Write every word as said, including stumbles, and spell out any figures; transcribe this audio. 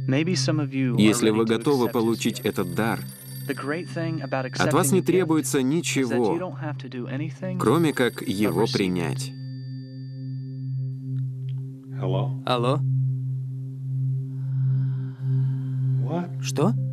Если вы готовы получить этот дар, от вас не требуется ничего, кроме как его принять. Алло? Что?